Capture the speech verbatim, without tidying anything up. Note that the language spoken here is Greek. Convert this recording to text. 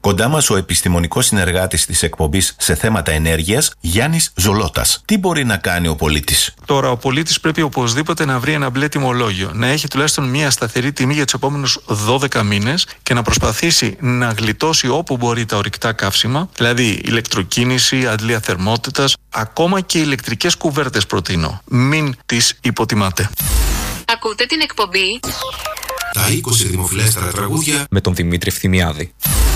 Κοντά μας ο επιστημονικός συνεργάτης της εκπομπής σε θέματα ενέργειας, Γιάννης Ζολότας. Τι μπορεί να κάνει ο πολίτης? Τώρα, ο πολίτης πρέπει οπωσδήποτε να βρει ένα μπλε τιμολόγιο, να έχει τουλάχιστον μια σταθερή τιμή για τους επόμενους δώδεκα μήνες και να προσπαθήσει να γλιτώσει όπου μπορεί τα ορυκτά καύσιμα, δηλαδή ηλεκτροκίνηση, αντλία θερμότητας, ακόμα και ηλεκτρικές κουβέρτες προτείνω. Μην τις υποτιμάτε. Ακούτε την εκπομπή Τα είκοσι δημοφιλέστερα τραγούδια με τον Δημήτρη Φθιμιάδη.